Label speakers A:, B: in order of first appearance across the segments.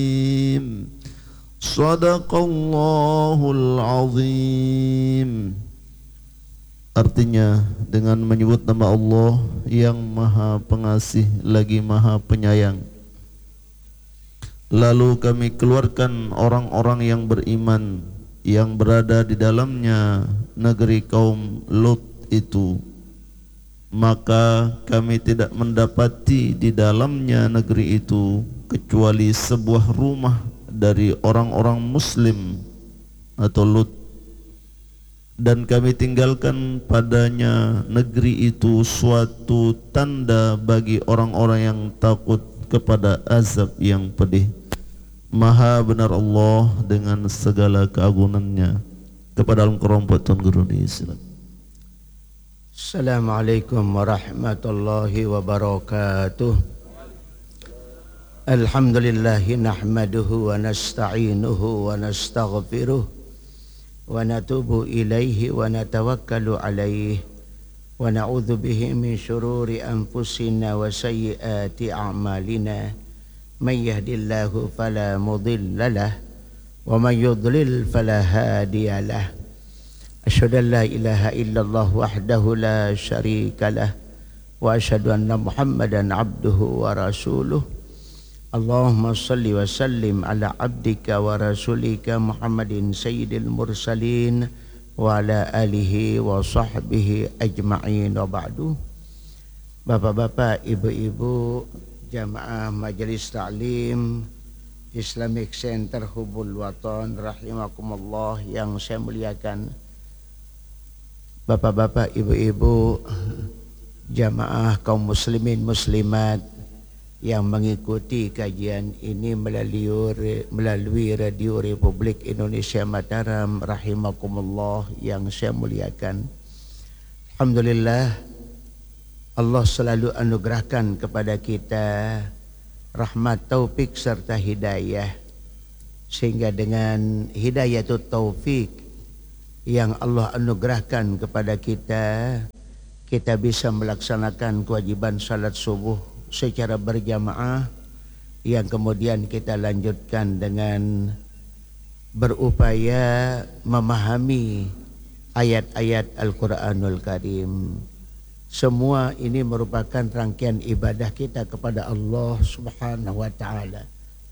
A: Sadaqallahul azim. Artinya dengan menyebut nama Allah yang maha pengasih lagi maha penyayang. Lalu kami keluarkan orang-orang yang beriman yang berada di dalamnya negeri kaum Lut itu. Maka kami tidak mendapati di dalamnya negeri itu kecuali sebuah rumah dari orang-orang Muslim atau Lut, dan kami tinggalkan padanya negeri itu suatu tanda bagi orang-orang yang takut kepada azab yang pedih. Maha benar Allah dengan segala keagungannya. Kepada al-kerompok Tuan Guru di Islam.
B: Assalamualaikum warahmatullahi wabarakatuh. Alhamdulillahi nahmaduhu wa nasta'inuhu wa nastaghfiruh wa natubu ilaihi wa natawakkalu alaihi wa na'udzu bihi min syururi anfusina wa sayyiati a'malina. Man yahdihillahu fala mudilla lahu wa man yudlil fala hadiya lahu. Asyhadu an la ilaha illallah wahdahu la syarika lah wa asyhadu anna Muhammadan abduhu wa rasuluh. Allahumma salli wa sallim ala abdika wa rasulika Muhammadin sayyidil mursalin wa ala alihi wa sahbihi ajma'in wa ba'du. Bapak-bapak, ibu-ibu, jamaah majelis ta'lim Islamic Center Hubul Watan rahimakumullah yang saya muliakan. Bapak-bapak, ibu-ibu, jamaah kaum muslimin muslimat yang mengikuti kajian ini melalui Radio Republik Indonesia Mataram rahimakumullah yang saya muliakan. Alhamdulillah, Allah selalu anugerahkan kepada kita rahmat, taufik serta hidayah, sehingga dengan hidayah itu taufik yang Allah anugerahkan kepada kita, kita bisa melaksanakan kewajiban salat subuh secara berjamaah, yang kemudian kita lanjutkan dengan berupaya memahami ayat-ayat Al-Quranul Karim. Semua ini merupakan rangkaian ibadah kita kepada Allah Subhanahu wa ta'ala.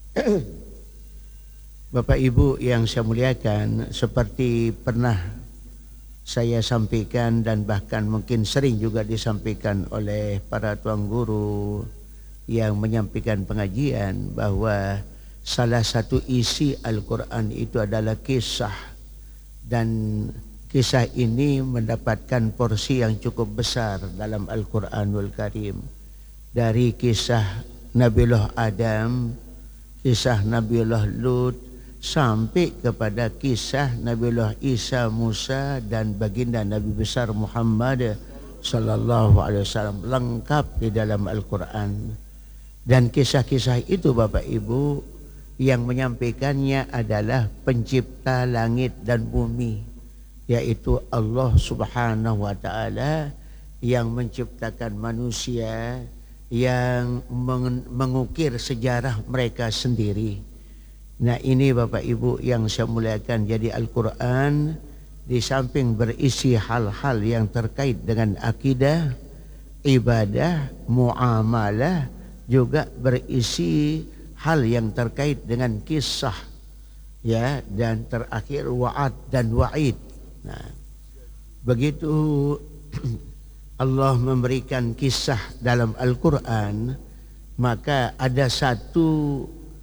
B: Bapak Ibu yang saya muliakan, seperti pernah saya sampaikan dan bahkan mungkin sering juga disampaikan oleh para tuan guru yang menyampaikan pengajian, bahwa salah satu isi Al-Quran itu adalah kisah, dan kisah ini mendapatkan porsi yang cukup besar dalam Al-Quranul Karim. Dari kisah Nabiullah Adam, kisah Nabiullah Lut, sampai kepada kisah Nabiullah Isa, Musa, dan baginda Nabi besar Muhammad sallallahu alaihi wasallam, lengkap di dalam Al-Quran. Dan kisah-kisah itu Bapak Ibu yang menyampaikannya adalah pencipta langit dan bumi, yaitu Allah Subhanahu wa ta'ala yang menciptakan manusia, yang mengukir sejarah mereka sendiri. Nah, ini Bapak Ibu yang saya muliakan, jadi Al-Quran di samping berisi hal-hal yang terkait dengan akidah, ibadah, muamalah, juga berisi hal yang terkait dengan kisah, ya, dan terakhir wa'ad dan wa'id. Nah, begitu Allah memberikan kisah dalam Al-Quran, maka ada satu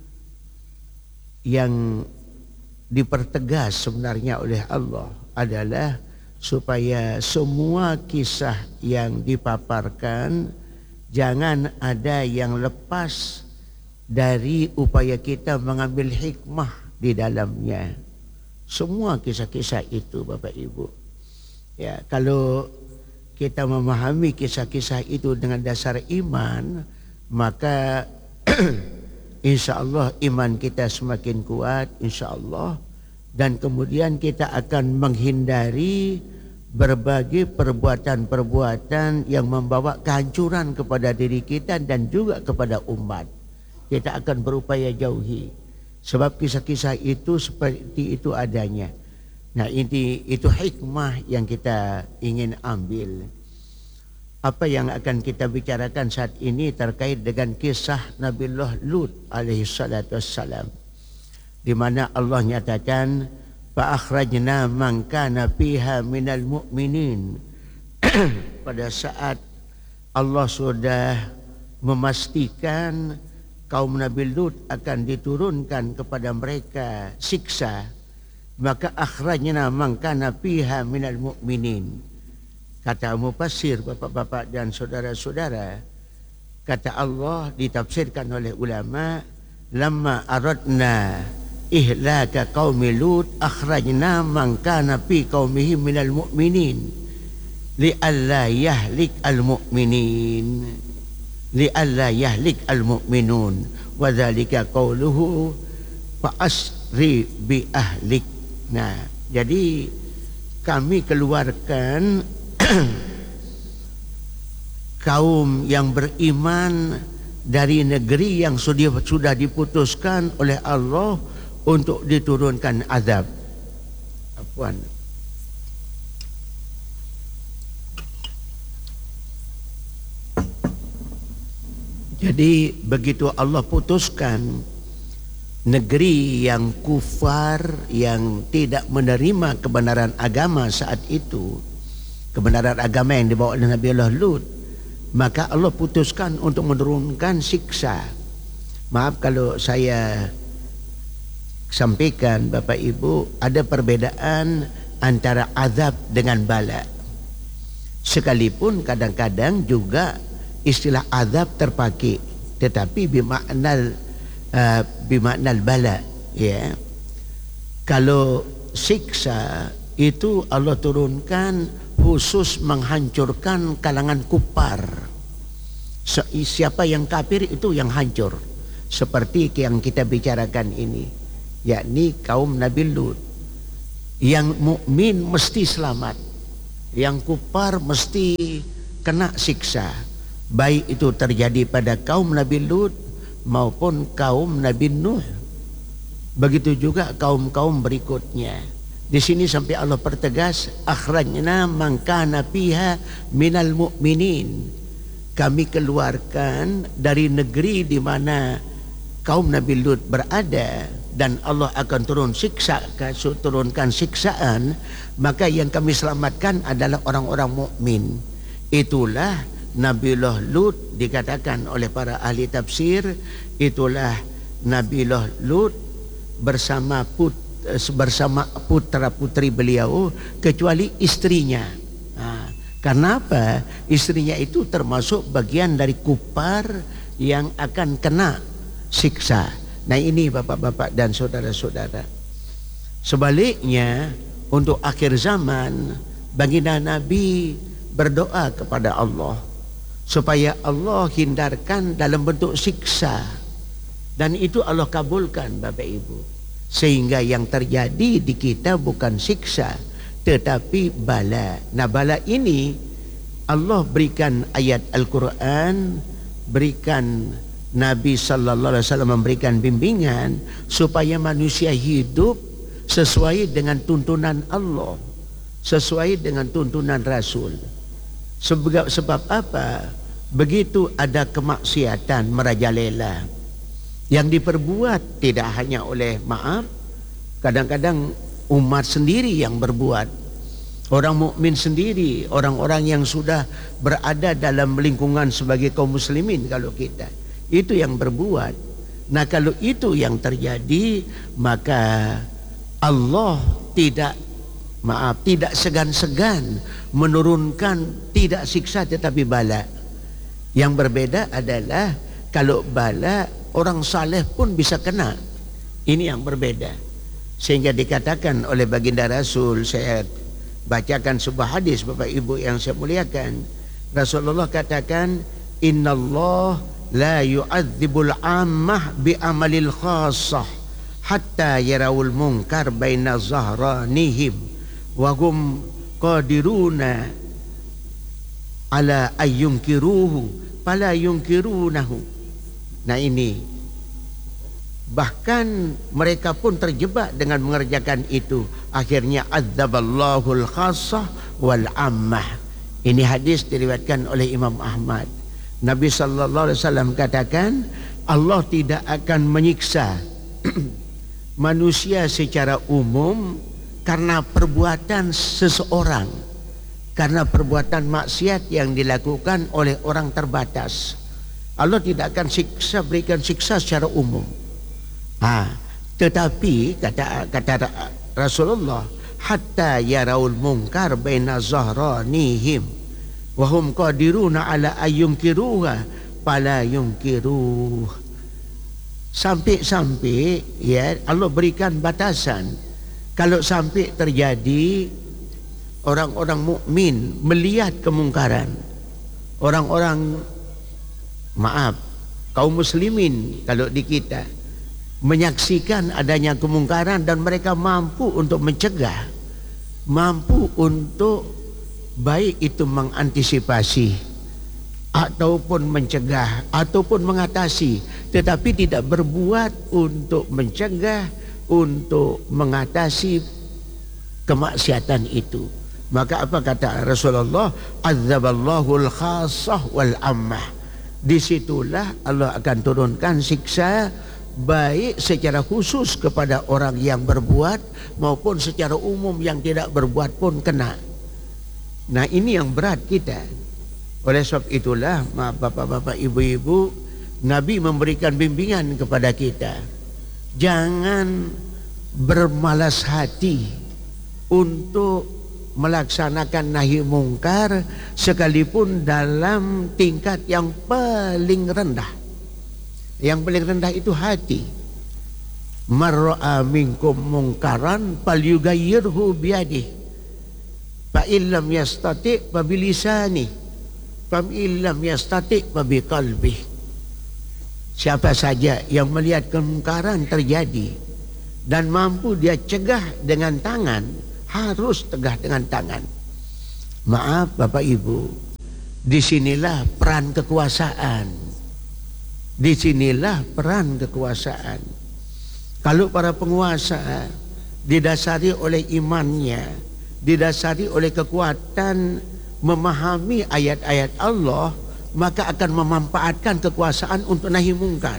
B: yang dipertegas sebenarnya oleh Allah, adalah supaya semua kisah yang dipaparkan jangan ada yang lepas dari upaya kita mengambil hikmah di dalamnya. Semua kisah-kisah itu Bapak Ibu, ya, kalau kita memahami kisah-kisah itu dengan dasar iman, maka insya Allah iman kita semakin kuat, insya Allah. Dan kemudian kita akan menghindari berbagai perbuatan-perbuatan yang membawa kehancuran kepada diri kita dan juga kepada umat. Kita akan berupaya jauhi. Sebab kisah-kisah itu seperti itu adanya. Nah, itu hikmah yang kita ingin ambil. Apa yang akan kita bicarakan saat ini terkait dengan kisah Nabiullah Lut alaihi salatu wassalam, di mana Allah nyatakan fa akhrajna man kana fiha minal mu'minin. Pada saat Allah sudah memastikan kaum Nabi Lut akan diturunkan kepada mereka siksa, maka akhrajna man kana fiha minal mu'minin. Kata mufassir, bapak-bapak dan saudara-saudara, kata Allah ditafsirkan oleh ulama, lamma aradna ihlaka qaumi Lut akhrajna man kana fi qaumihi minal mu'minin li'alla yahlik al-mu'minin li'alla yahlik al-mu'minun wa dzalika qauluhu fa asri bi ahlik. Nah, jadi kami keluarkan kaum yang beriman dari negeri yang sudah diputuskan oleh Allah untuk diturunkan azab. Afwan. Jadi begitu Allah putuskan negeri yang kufar, yang tidak menerima kebenaran agama saat itu, kebenaran agama yang dibawa oleh Nabiullah Lut, maka Allah putuskan untuk menurunkan siksa. Maaf kalau saya sampaikan Bapak Ibu, ada perbedaan antara azab dengan bala. Sekalipun kadang-kadang juga istilah azab terpakai, tetapi bimaknal bala, ya. Kalau siksa itu Allah turunkan khusus menghancurkan kalangan kufar. Siapa yang kafir itu yang hancur, seperti yang kita bicarakan ini, yakni kaum Nabi Lut. Yang mukmin mesti selamat, yang kufar mesti kena siksa, baik itu terjadi pada kaum Nabi Lut maupun kaum Nabi Nuh. Begitu juga kaum-kaum berikutnya. Di sini sampai Allah pertegas, akhrajna man kana fiha minal mu'minin. Kami keluarkan dari negeri di mana kaum Nabi Lut berada, dan Allah akan turunkan siksaan, maka yang kami selamatkan adalah orang-orang mukmin. Itulah Nabiullah Lut, dikatakan oleh para ahli tafsir, itulah Nabiullah Lut bersama putra putri beliau, kecuali istrinya. Karena apa? Istrinya itu termasuk bagian dari kufar yang akan kena siksa. Nah, ini bapak-bapak dan saudara-saudara. Sebaliknya, untuk akhir zaman, baginda Nabi berdoa kepada Allah supaya Allah hindarkan dalam bentuk siksa, dan itu Allah kabulkan Bapak Ibu, sehingga yang terjadi di kita bukan siksa tetapi bala. Nah, bala ini Allah berikan ayat Al-Quran, berikan Nabi sallallahu alaihi wasallam memberikan bimbingan supaya manusia hidup sesuai dengan tuntunan Allah, sesuai dengan tuntunan Rasul. Sebab apa? Begitu ada kemaksiatan merajalela yang diperbuat tidak hanya oleh, maaf, kadang-kadang umat sendiri yang berbuat, orang mukmin sendiri, orang-orang yang sudah berada dalam lingkungan sebagai kaum muslimin, kalau kita itu yang berbuat. Nah, kalau itu yang terjadi, maka Allah tidak segan-segan menurunkan tidak siksa tetapi bala. Yang berbeda adalah kalau bala orang saleh pun bisa kena. Ini yang berbeda. Sehingga dikatakan oleh baginda Rasul, saya bacakan sebuah hadis Bapak Ibu yang saya muliakan. Rasulullah katakan, innallah la yu'adzibul ammah bi amalil khassah hatta yarawul munkar baina zahranihim wa hum qadiruna ala ayyunkiruhu fala yunkirunahu. Nah, ini Bahkan mereka pun terjebak dengan mengerjakan itu. Akhirnya adzaballahul khassah wal ammah. Ini hadis diriwayatkan oleh Imam Ahmad. Nabi sallallahu alaihi wasallam katakan, Allah tidak akan menyiksa manusia secara umum karena perbuatan seseorang, karena perbuatan maksiat yang dilakukan oleh orang terbatas. Allah tidak akan berikan siksa secara umum. Tetapi kata Rasulullah, hatta yaraul munkar baina zahranihim wa hum qadiruna ala ayyunkiruha fala yunkiruh. Sampai ya Allah berikan batasan. Kalau sampai terjadi orang-orang mukmin melihat kemungkaran, orang-orang kaum muslimin kalau di kita menyaksikan adanya kemungkaran dan mereka mampu untuk mencegah, mampu untuk baik itu mengantisipasi ataupun mencegah ataupun mengatasi, tetapi tidak berbuat untuk mencegah, untuk mengatasi kemaksiatan itu. Maka apa kata Rasulullah? Adzaballahul khassah wal ammah. Disitulah Allah akan turunkan siksa, baik secara khusus kepada orang yang berbuat maupun secara umum yang tidak berbuat pun kena. Nah, ini yang berat kita. Oleh sebab itulah bapak-bapak, ibu-ibu, Nabi memberikan bimbingan kepada kita. Jangan bermalas hati untuk melaksanakan nahi mungkar sekalipun dalam tingkat yang paling rendah. Yang paling rendah itu hati. Mar'a minkum mungkaran falyughayyirhu biyadihi fa illam yastati' fa bilisani fa illam yastati' fa biqalbihi. Siapa saja yang melihat kemungkaran terjadi dan mampu dia cegah dengan tangan, harus tegah dengan tangan. Maaf Bapak Ibu, disinilah peran kekuasaan. Disinilah peran kekuasaan. Kalau para penguasa didasari oleh imannya, didasari oleh kekuatan memahami ayat-ayat Allah, maka akan memanfaatkan kekuasaan untuk nahi mungkar.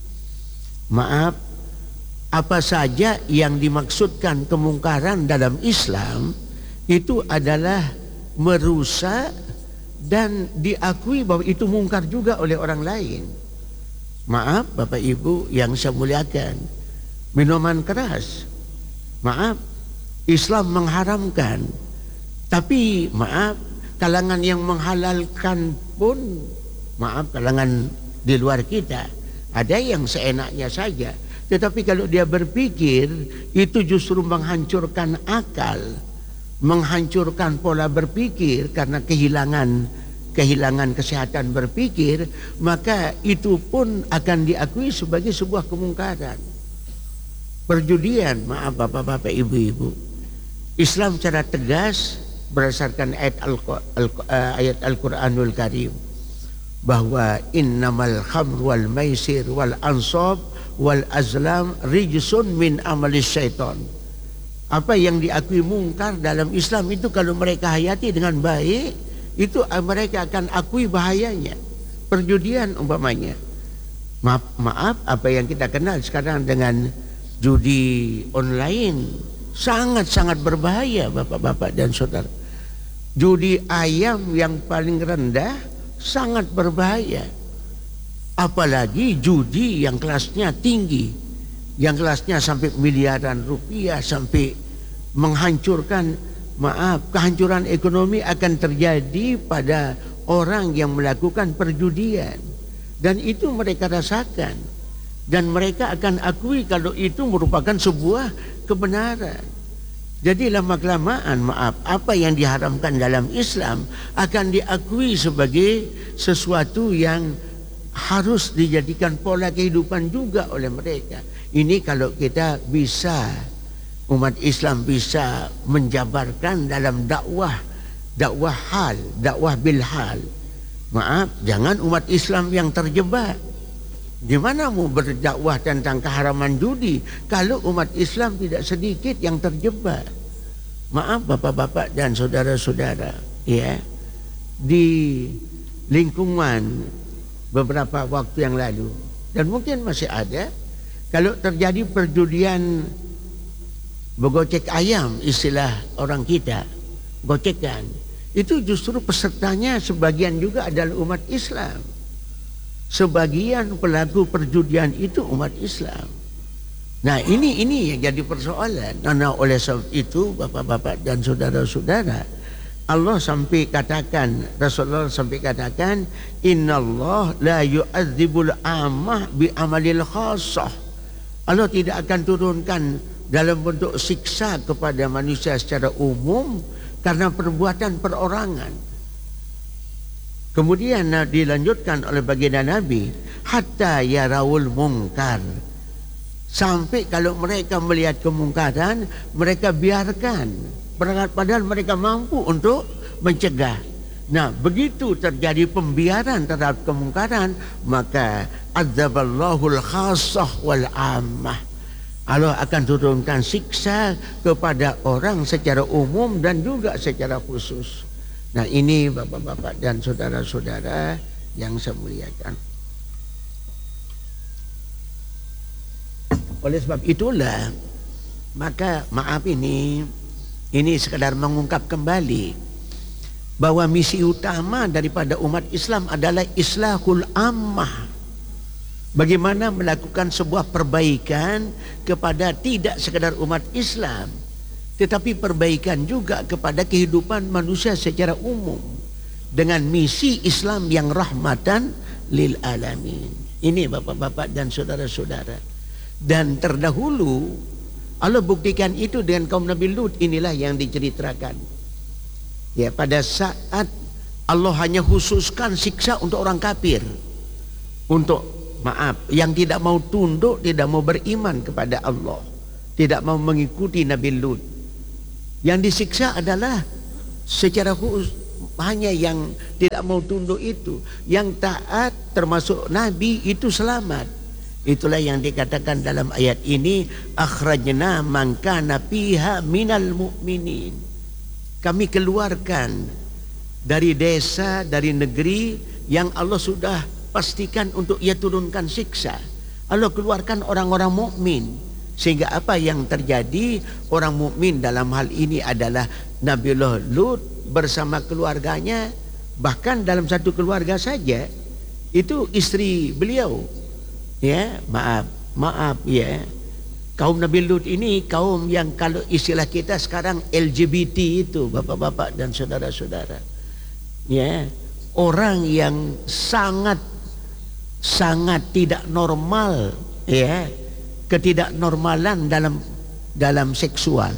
B: Maaf, apa saja yang dimaksudkan kemungkaran dalam Islam itu adalah merusak dan diakui bahwa itu mungkar juga oleh orang lain. Maaf Bapak Ibu yang saya muliakan, minuman keras, maaf, Islam mengharamkan. Tapi maaf, kalangan yang menghalalkan pun, maaf, kalangan di luar kita, ada yang seenaknya saja. Tetapi kalau dia berpikir, itu justru menghancurkan akal, menghancurkan pola berpikir karena kehilangan kesehatan berpikir, maka itu pun akan diakui sebagai sebuah kemungkaran. Perjudian, maaf bapak-bapak, ibu-ibu, Islam secara tegas berdasarkan ayat Al-Quranul Karim bahwa innamal khamr wal maisir wal ansab wal azlam rijsun min amalis syaitan. Apa yang diakui mungkar dalam Islam itu kalau mereka hayati dengan baik, itu mereka akan akui bahayanya. Perjudian umpamanya, maaf apa yang kita kenal sekarang dengan judi online, sangat-sangat berbahaya bapak-bapak dan saudara. Judi ayam yang paling rendah sangat berbahaya. Apalagi judi yang kelasnya tinggi, yang kelasnya sampai miliaran rupiah, sampai menghancurkan, maaf, kehancuran ekonomi akan terjadi pada orang yang melakukan perjudian. Dan itu mereka rasakan. Dan mereka akan akui kalau itu merupakan sebuah kebenaran. Jadi lama-kelamaan, maaf, apa yang diharamkan dalam Islam akan diakui sebagai sesuatu yang harus dijadikan pola kehidupan juga oleh mereka. Ini kalau kita bisa, umat Islam bisa menjabarkan dalam dakwah bil hal. Maaf, jangan umat Islam yang terjebak. Gimana mau berdakwah tentang keharaman judi kalau umat Islam tidak sedikit yang terjebak? Maaf bapak-bapak dan saudara-saudara, ya, di lingkungan beberapa waktu yang lalu dan mungkin masih ada, kalau terjadi perjudian begocek ayam, istilah orang kita, gocekan, itu justru pesertanya sebagian juga adalah umat Islam. Sebagian pelaku perjudian itu umat Islam. Nah ini yang jadi persoalan. Nah oleh sebab itu bapak-bapak dan saudara-saudara, Allah sampai katakan, Rasulullah sampai katakan, innallah la yu'adzibul amah bi amalil khassah. Allah tidak akan turunkan dalam bentuk siksa kepada manusia secara umum karena perbuatan perorangan. Kemudian dilanjutkan oleh baginda Nabi, hatta yarawul mungkar. Sampai kalau mereka melihat kemungkaran, mereka biarkan. Padahal mereka mampu untuk mencegah. Nah, begitu terjadi pembiaran terhadap kemungkaran, maka adzaballahul khassah wal ammah. Allah akan turunkan siksa kepada orang secara umum dan juga secara khusus. Nah, ini bapak-bapak dan saudara-saudara yang saya muliakan. Oleh sebab itulah, maka maaf ini sekadar mengungkap kembali bahwa misi utama daripada umat Islam adalah islahul ammah. Bagaimana melakukan sebuah perbaikan kepada tidak sekadar umat Islam, tetapi perbaikan juga kepada kehidupan manusia secara umum dengan misi Islam yang rahmatan lil alamin. Ini bapak-bapak dan saudara-saudara. Dan terdahulu Allah buktikan itu dengan kaum Nabi Lut. Inilah yang diceritakan. Ya, pada saat Allah hanya khususkan siksa untuk orang kafir, untuk yang tidak mau tunduk, tidak mau beriman kepada Allah, tidak mau mengikuti Nabi Lut. Yang disiksa adalah secara khusus hanya yang tidak mau tunduk itu. Yang taat termasuk Nabi itu selamat. Itulah yang dikatakan dalam ayat ini, akhrajna man kana fiha minal mu'minin. Kami keluarkan dari desa, dari negeri yang Allah sudah pastikan untuk ia turunkan siksa. Allah keluarkan orang-orang mukmin. Sehingga apa yang terjadi? Orang mukmin dalam hal ini adalah Nabiullah Lut bersama keluarganya. Bahkan dalam satu keluarga saja itu istri beliau, ya, maaf ya, kaum Nabi Lut ini kaum yang kalau istilah kita sekarang LGBT itu bapak-bapak dan saudara-saudara, ya, orang yang sangat tidak normal, ya, ketidaknormalan dalam seksual.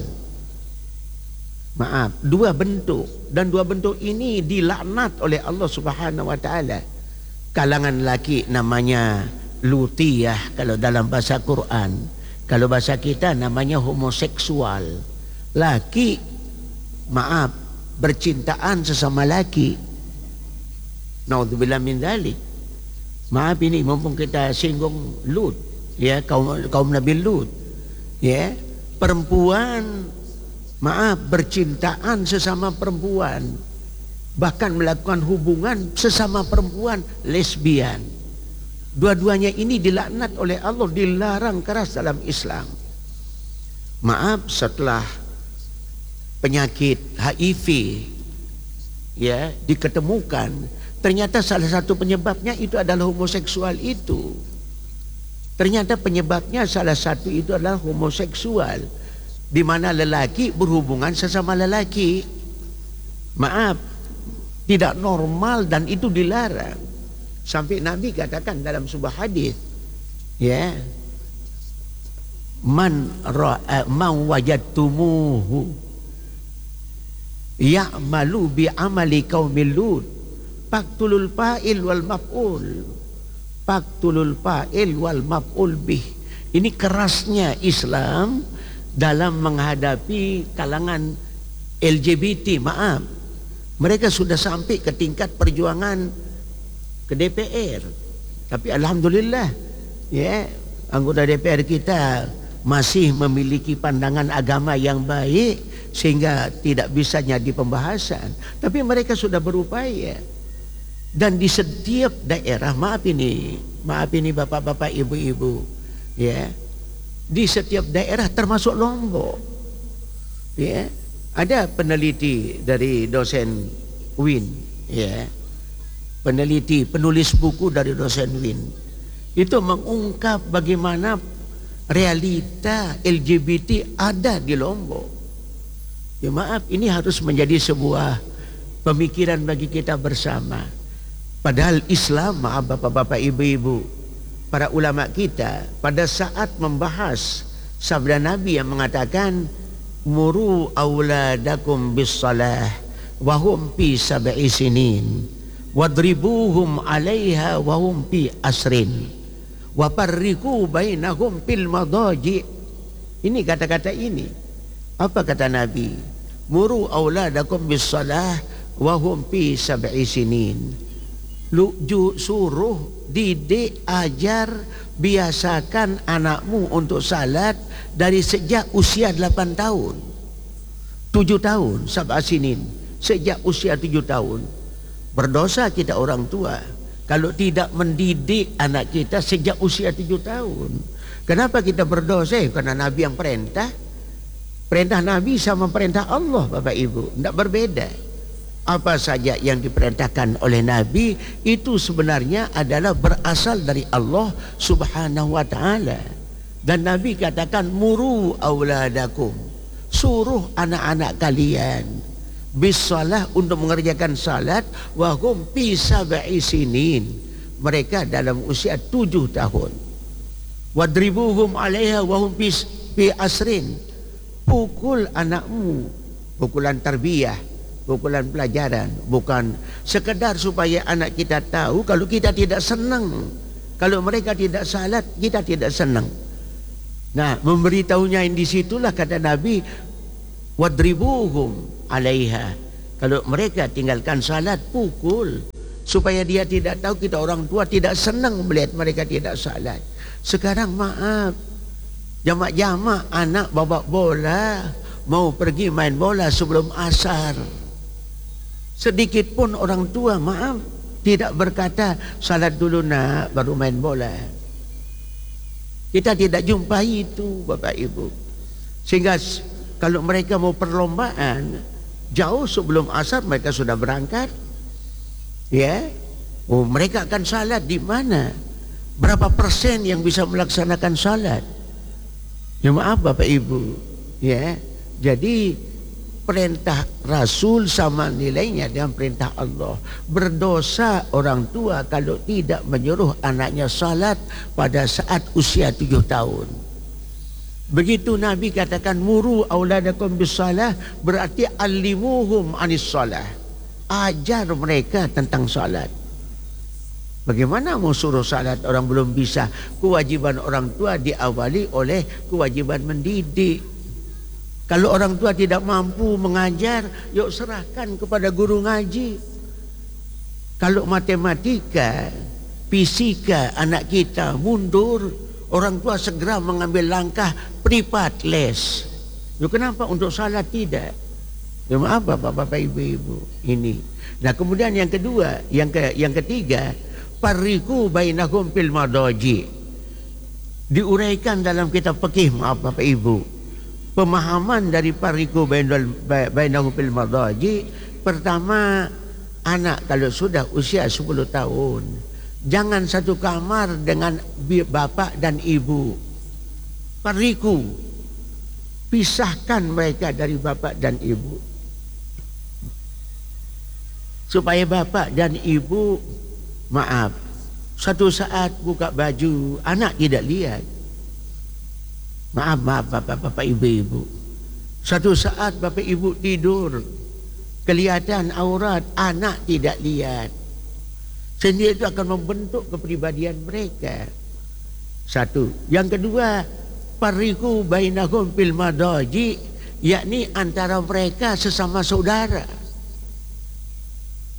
B: Maaf, dua bentuk, dan dua bentuk ini dilaknat oleh Allah Subhanahu wa taala. Kalangan laki namanya lutiyah kalau dalam bahasa Quran, kalau bahasa kita namanya homoseksual. Laki, maaf, bercintaan sesama laki. Naudzubillah min dzalik. Maaf ini mumpung kita singgung Lut, ya, kaum Nabi Lut, ya, perempuan, maaf, bercintaan sesama perempuan, bahkan melakukan hubungan sesama perempuan, lesbian. Dua-duanya ini dilaknat oleh Allah, dilarang keras dalam Islam. Maaf, setelah penyakit HIV, ya, diketemukan, ternyata salah satu penyebabnya itu adalah homoseksual itu. Ternyata penyebabnya salah satu itu adalah homoseksual, di mana lelaki berhubungan sesama lelaki. Maaf, tidak normal dan itu dilarang. Sampai Nabi katakan dalam sebuah hadis, ya, man wajadtumuhu ya'malu bi amali qaumil Lut faqtulul fa'il wal maf'ul, faqtulul fa'il wal maf'ul bih. Ini kerasnya Islam dalam menghadapi kalangan LGBT. Maaf, mereka sudah sampai ke tingkat perjuangan ke DPR. Tapi alhamdulillah ya, anggota DPR kita masih memiliki pandangan agama yang baik sehingga tidak bisa jadi pembahasan, tapi mereka sudah berupaya. Dan di setiap daerah, maaf ini bapak-bapak, ibu-ibu, ya, di setiap daerah termasuk Lombok, ya, ada peneliti dari dosen UIN, ya, peneliti penulis buku dari dosen UIN itu mengungkap bagaimana realita LGBT ada di Lombok. Ya maaf, ini harus menjadi sebuah pemikiran bagi kita bersama. Padahal Islam, maaf bapak-bapak, ibu-ibu, para ulama kita pada saat membahas sabda Nabi yang mengatakan muru auladakum bis-salah wa hum fi sab'i sinin wadribuhum 'alaiha wa hum fi asrin wa farriqu bainahum fil madaji. Ini kata-kata ini. Apa kata Nabi? Muru auladakum bis-salah wa hum fi sab'i sinin. Suruh, didik, ajar, biasakan anakmu untuk salat dari sejak usia 8 tahun 7 tahun, sab'a sinin, sejak usia 7 tahun. Berdosa kita orang tua kalau tidak mendidik anak kita sejak usia 7 tahun. Kenapa kita berdosa? Karena Nabi yang perintah. Perintah Nabi sama perintah Allah, Bapak Ibu, tidak berbeda. Apa saja yang diperintahkan oleh Nabi itu sebenarnya adalah berasal dari Allah Subhanahu wa ta'ala. Dan Nabi katakan muru auladakum, suruh anak-anak kalian bisalah, untuk mengerjakan salat, wa hum fi sab'i sinin, mereka dalam usia 7 tahun. Wadribuhum 'alaiha wa hum fi asrin, pukul anakmu, pukulan tarbiyah, pukulan pelajaran, bukan sekedar supaya anak kita tahu kalau kita tidak senang kalau mereka tidak salat, kita tidak senang. Nah, memberitahunya di situlah kata Nabi wadribuhum 'alaiha, kalau mereka tinggalkan salat, pukul, supaya dia tidak tahu kita orang tua tidak senang melihat mereka tidak salat. Sekarang maaf, jamak-jamak anak bawa bola, mau pergi main bola sebelum asar. Sedikit pun orang tua, maaf, tidak berkata salat dulu nak baru main bola. Kita tidak jumpai itu, Bapak Ibu. Sehingga kalau mereka mau perlombaan, jauh sebelum asar mereka sudah berangkat. Ya, oh, mereka akan salat di mana? Berapa persen yang bisa melaksanakan salat? Ya maaf Bapak Ibu, ya. Jadi perintah Rasul sama nilainya dengan perintah Allah. Berdosa orang tua kalau tidak menyuruh anaknya salat pada saat usia 7 tahun. Begitu Nabi katakan muru auladakum bis-salah, berarti alimuhum anis salah, ajar mereka tentang salat. Bagaimana mau suruh salat orang belum bisa? Kewajiban orang tua diawali oleh kewajiban mendidik. Kalau orang tua tidak mampu mengajar, yuk serahkan kepada guru ngaji. Kalau matematika, fisika anak kita mundur, orang tua segera mengambil langkah privat les. Yuk kenapa untuk salat tidak? Ya maaf bapak-bapak, ibu-ibu ini. Nah kemudian yang kedua, yang ketiga, fariqu bainahum fil madaji. Diuraikan dalam kitab fikih, maaf bapak ibu. Pemahaman dari fariqu bainahum fil madaji, pertama, anak kalau sudah usia 10 tahun jangan satu kamar dengan bapak dan ibu. Fariqu, pisahkan mereka dari bapak dan ibu, supaya bapak dan ibu, maaf, satu saat buka baju anak tidak lihat. Maaf bapak ibu-ibu, satu saat bapak ibu tidur kelihatan aurat, anak tidak lihat. Sehingga itu akan membentuk kepribadian mereka. Satu. Yang kedua, fariqu bainahum fil madaji, yakni antara mereka sesama saudara.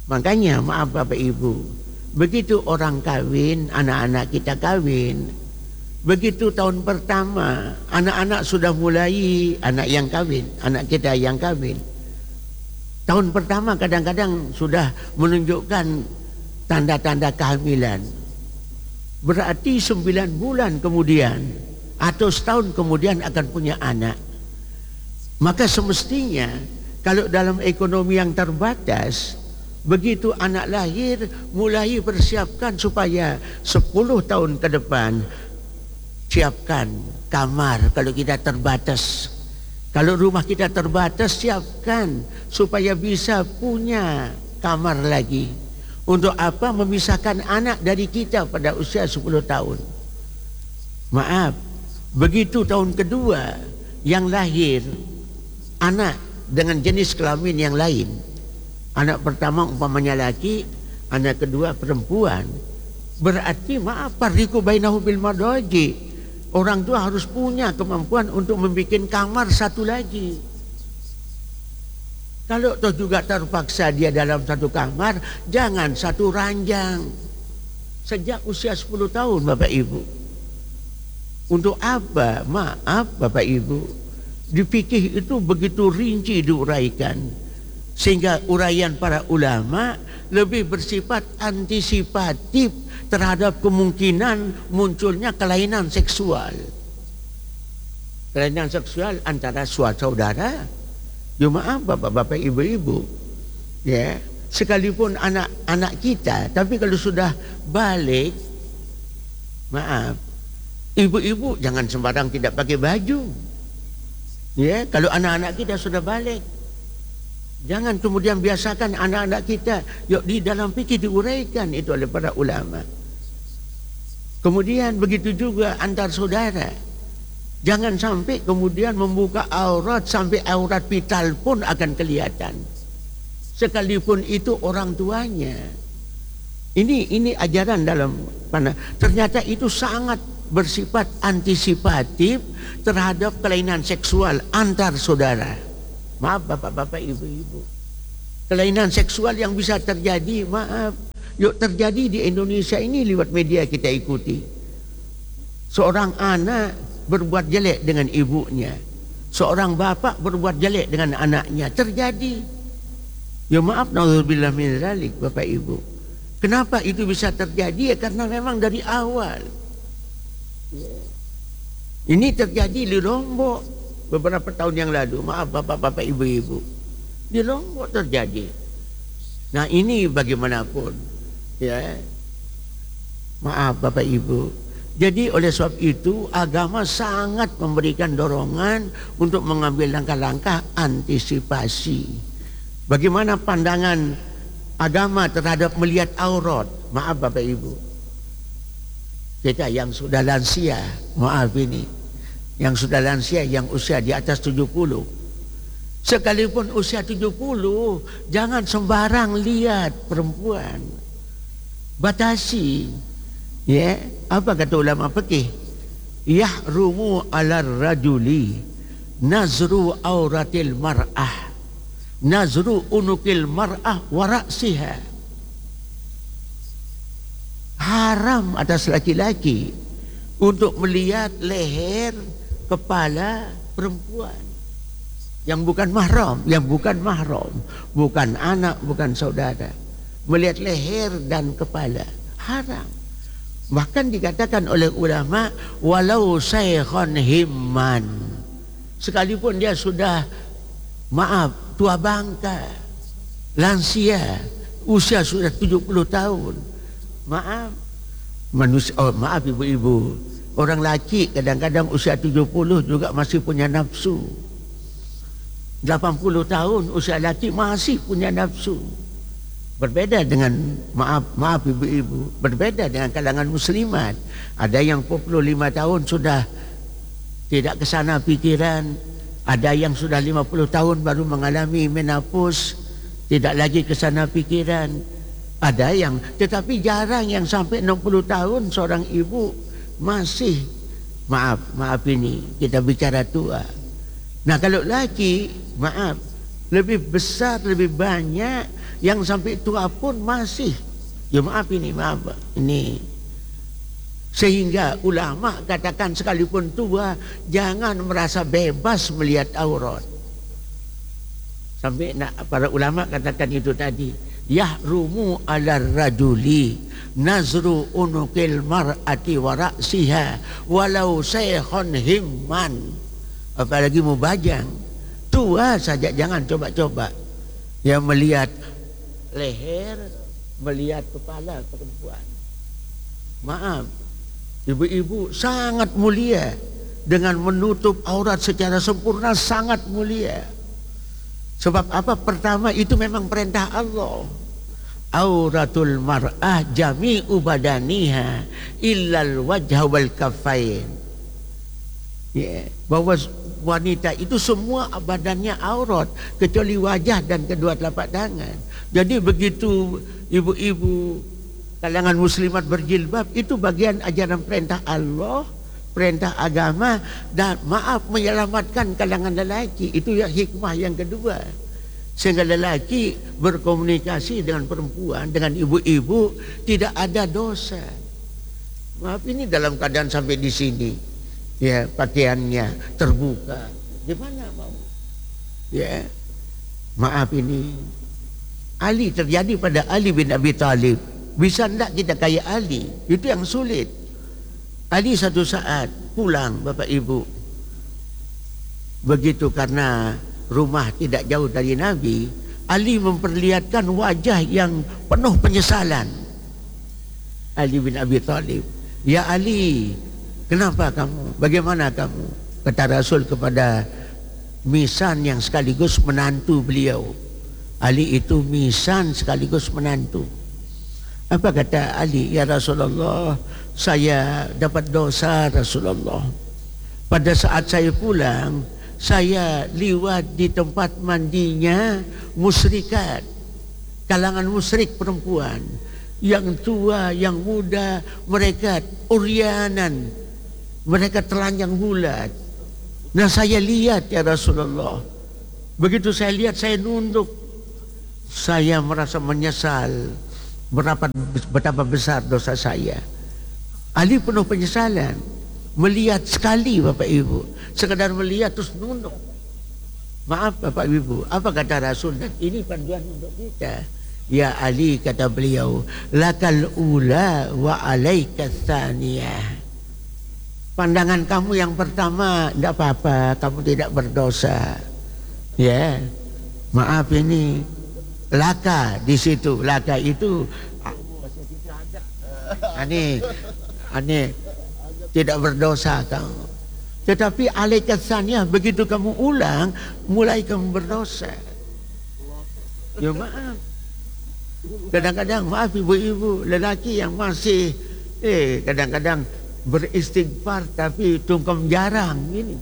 B: Makanya maaf bapak ibu, begitu orang kawin, anak-anak kita kawin, Begitu tahun pertama, anak-anak sudah mulai, anak yang kahwin, anak kita yang kahwin. Tahun pertama kadang-kadang sudah menunjukkan tanda-tanda kehamilan. Berarti 9 bulan kemudian atau setahun kemudian akan punya anak. Maka semestinya kalau dalam ekonomi yang terbatas, begitu anak lahir mulai persiapkan supaya 10 tahun ke depan siapkan kamar kalau kita terbatas. Kalau rumah kita terbatas, siapkan supaya bisa punya kamar lagi. Untuk apa? Memisahkan anak dari kita pada usia 10 tahun. Maaf, begitu tahun kedua yang lahir anak dengan jenis kelamin yang lain. Anak pertama umpamanya laki, anak kedua perempuan. Berarti maaf, fariqu bainahu bil madaji. Orang tua harus punya kemampuan untuk membuat kamar satu lagi. Kalau toh juga terpaksa dia dalam satu kamar, jangan satu ranjang. Sejak usia 10 tahun Bapak Ibu. Untuk apa? Maaf Bapak Ibu, di fikih itu begitu rinci diuraikan, sehingga uraian para ulama lebih bersifat antisipatif terhadap kemungkinan munculnya kelainan seksual. Kelainan seksual antara saudara. Ya maaf bapak-bapak, ibu-ibu, ya, sekalipun anak-anak kita, tapi kalau sudah balik, maaf, ibu-ibu jangan sembarang tidak pakai baju. Ya, kalau anak-anak kita sudah balik, jangan kemudian biasakan anak-anak kita, yuk di dalam fikih diuraikan itu oleh para ulama. Kemudian begitu juga antar saudara. Jangan sampai kemudian membuka aurat sampai aurat vital pun akan kelihatan. Sekalipun itu orang tuanya. Ini ajaran dalam mana? Ternyata itu sangat bersifat antisipatif terhadap kelainan seksual antar saudara. Maaf bapak-bapak, ibu-ibu. Kelainan seksual yang bisa terjadi, maaf, yuk terjadi di Indonesia ini lewat media kita ikuti. Seorang anak berbuat jelek dengan ibunya, seorang bapak berbuat jelek dengan anaknya, terjadi. Ya maaf, naudzubillah min dzalik Bapak Ibu. Kenapa itu bisa terjadi? Ya karena memang dari awal. Ini terjadi di Lombok beberapa tahun yang lalu. Maaf bapak-bapak, ibu-ibu, di Lombok terjadi. Nah ini bagaimanapun, ya, maaf Bapak Ibu. Jadi oleh sebab itu agama sangat memberikan dorongan untuk mengambil langkah-langkah antisipasi. Bagaimana pandangan agama terhadap melihat aurat? Maaf Bapak Ibu, kita yang sudah lansia, maaf ini, yang sudah lansia, yang usia di atas 70, sekalipun usia 70, jangan sembarang lihat perempuan. Batasi. Ya, apa kata ulama fikih? Yahrumu 'alar rajuli nazru auratil mar'ah, nazru unukil mar'ah wa ra'siha. Haram atas laki-laki untuk melihat leher, kepala perempuan yang bukan mahram, bukan anak, bukan saudara. Melihat leher dan kepala haram. Bahkan dikatakan oleh ulama, walau syaikhan himman, sekalipun dia sudah, maaf, tua bangka, lansia, usia sudah 70 tahun. Maaf manusia, maaf ibu-ibu, orang laki kadang-kadang usia 70 juga masih punya nafsu. 80 tahun usia laki masih punya nafsu. Berbeda dengan, maaf ibu-ibu, berbeda dengan kalangan muslimat. Ada yang 45 tahun sudah tidak kesana pikiran, ada yang sudah 50 tahun baru mengalami menopause, tidak lagi kesana pikiran. Ada yang, tetapi jarang yang sampai 60 tahun seorang ibu masih, maaf ini kita bicara tua. Nah kalau laki, maaf, lebih besar, lebih banyak yang sampai tua pun masih, ya maaf ini Sehingga ulama katakan sekalipun tua jangan merasa bebas melihat aurat. Sampai para ulama katakan itu tadi, yahrumu ala rajuli nazru unukil mar'ati wa ra'siha walau saykhun himman. Apalagi mubajang, tua saja jangan coba-coba ya melihat leher, melihat kepala perempuan. Maaf, ibu-ibu sangat mulia dengan menutup aurat secara sempurna, sangat mulia. Sebab apa? Pertama, itu memang perintah Allah. Auratul mar'ah jami'u badaniha illal wajha wal kaffain. Ya, bahwa wanita itu semua badannya aurat kecuali wajah dan kedua telapak tangan. Jadi begitu ibu-ibu kalangan muslimat berjilbab, itu bagian ajaran perintah Allah, perintah agama, dan maaf menyelamatkan kalangan lelaki. Itu ya hikmah yang kedua. Sehingga lelaki berkomunikasi dengan perempuan, dengan ibu-ibu tidak ada dosa. Maaf, ini dalam keadaan sampai di sini, ya pakaiannya terbuka, gimana mau? Ya, maaf, ini Ali terjadi pada Ali bin Abi Thalib. Bisa enggak kita kayak Ali? Itu yang sulit. Ali satu saat pulang, Bapak Ibu. Begitu karena rumah tidak jauh dari Nabi, Ali memperlihatkan wajah yang penuh penyesalan. Ali bin Abi Thalib, ya Ali, kenapa kamu? Bagaimana kamu? Kata Rasul kepada misan yang sekaligus menantu beliau. Ali itu misan sekaligus menantu. Apa kata Ali? Ya Rasulullah, saya dapat dosa Rasulullah. Pada saat saya pulang, saya liwat di tempat mandinya musyrikat, kalangan musyrik perempuan, yang tua, yang muda, mereka uryanan, mereka telanjang bulat. Nah, saya lihat ya Rasulullah. Begitu saya lihat, saya nunduk. Saya merasa menyesal betapa besar dosa saya. Ali penuh penyesalan, melihat sekali Bapak Ibu, sekadar melihat terus nunduk. Maaf Bapak Ibu, apa kata Rasul? Dan ini panduan untuk kita. Ya Ali, kata beliau, lakal ula wa alaika tsaniyah. Pandangan kamu yang pertama tidak apa-apa, kamu tidak berdosa. Ya, maaf, ini laka di situ. Laka itu aneh tidak berdosa kamu. Tetapi alaikatsaniyah, begitu kamu ulang, mulai kamu berdosa. Ya maaf. Kadang-kadang maaf ibu-ibu, lelaki yang masih kadang-kadang beristighfar tapi tungkem jarang ini.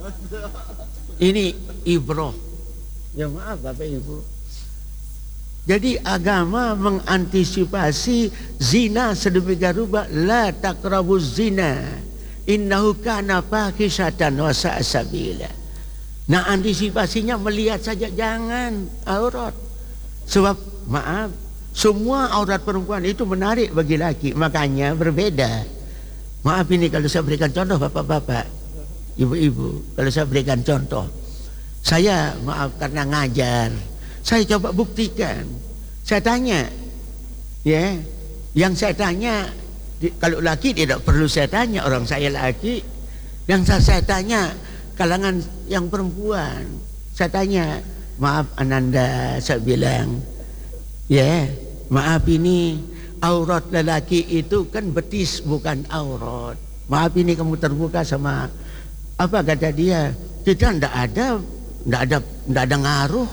B: Ini ibroh. Ya maaf Bapak Ibu. Jadi agama mengantisipasi zina sedemikian rupa, la taqrabuz zina innahu kana fahisyatan wa sa'a sabila. Nah, antisipasinya melihat saja, jangan aurat. Sebab maaf, semua aurat perempuan itu menarik bagi laki, makanya berbeda. Maaf, ini kalau saya berikan contoh bapak-bapak, ibu-ibu, kalau saya berikan contoh, saya maaf karena ngajar, saya coba buktikan. Saya tanya, ya, yang saya tanya, kalau laki tidak perlu saya tanya, orang saya laki. Yang saya tanya kalangan yang perempuan, saya tanya, maaf Ananda, saya bilang, ya, maaf, ini aurat lelaki itu kan betis, bukan aurat. Maaf, ini kamu terbuka sama apa kata dia? Kita tidak ada ngaruh.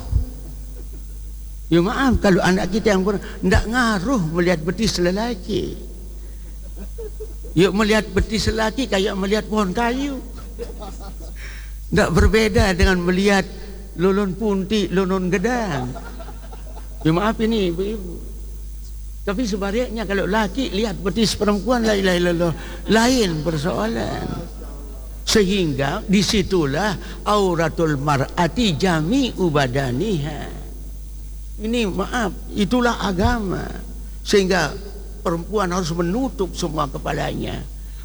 B: Ya maaf, kalau anak kita yang tidak ngaruh melihat betis lelaki. Yuk melihat betis lelaki kayak melihat pohon kayu. Tidak berbeda dengan melihat lulun punti, lulun gedang. Ya maaf ini ibu-ibu. Tapi sebaliknya kalau laki lihat betis perempuan, la ilaha illallah, lain persoalan. Sehingga disitulah auratul mar'ati jami'u badaniha. Ini maaf, itulah agama. Sehingga perempuan harus menutup semua kepalanya.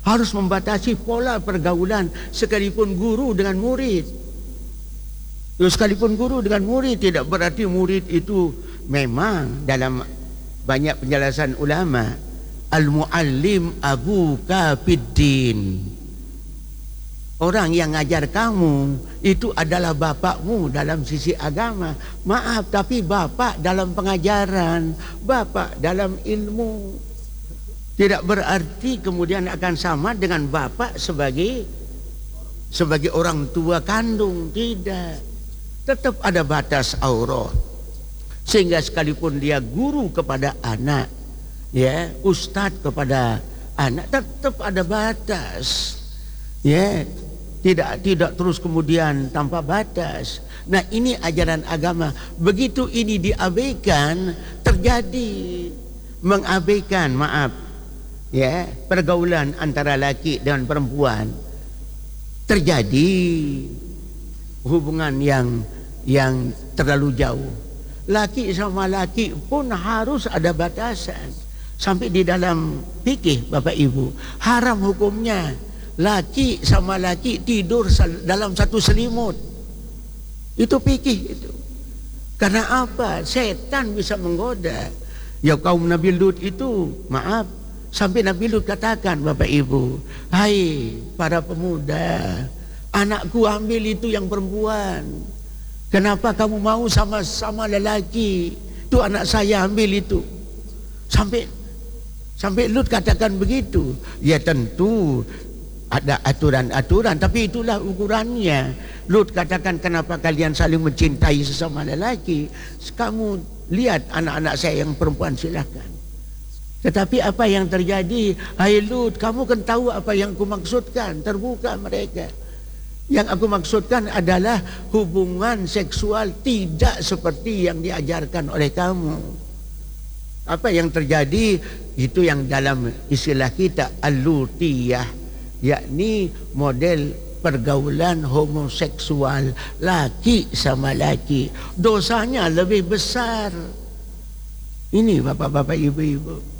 B: Harus membatasi pola pergaulan sekalipun guru dengan murid. Sekalipun guru dengan murid, tidak berarti murid itu memang dalam banyak penjelasan ulama, al-muallim abuka fiddin. Orang yang ngajar kamu itu adalah bapakmu dalam sisi agama. Maaf, tapi bapak dalam pengajaran, bapak dalam ilmu. Tidak berarti kemudian akan sama dengan bapak sebagai orang tua kandung. Tidak. Tetap ada batas aurat. Sehingga sekalipun dia guru kepada anak, ya, ustadz kepada anak, tetap ada batas. Ya, tidak terus kemudian tanpa batas. Nah, ini ajaran agama. Begitu ini diabaikan, terjadi mengabaikan, maaf, ya, pergaulan antara laki dan perempuan. Terjadi hubungan yang terlalu jauh. Laki sama laki pun harus ada batasan. Sampai di dalam fikih, Bapak Ibu, haram hukumnya laki sama laki tidur dalam satu selimut. Itu fikih itu. Karena apa? Setan bisa menggoda. Ya, kaum Nabi Lut itu, maaf, sampai Nabi Lut katakan, Bapak Ibu, hai para pemuda, anakku ambil itu yang perempuan. Kenapa kamu mau sama lelaki? Itu anak saya, ambil itu. Sampai Lut katakan begitu. Ya tentu ada aturan-aturan, tapi itulah ukurannya. Lut katakan, kenapa kalian saling mencintai sesama lelaki? Kamu lihat anak-anak saya yang perempuan, silakan. Tetapi apa yang terjadi? Hai Lut, kamu kan tahu apa yang aku maksudkan. Terbuka mereka. Yang aku maksudkan adalah hubungan seksual tidak seperti yang diajarkan oleh kamu. Apa yang terjadi? Itu yang dalam istilah kita al-lutiyah, yakni model pergaulan homoseksual laki sama laki. Dosanya lebih besar. Ini bapak-bapak, ibu-ibu.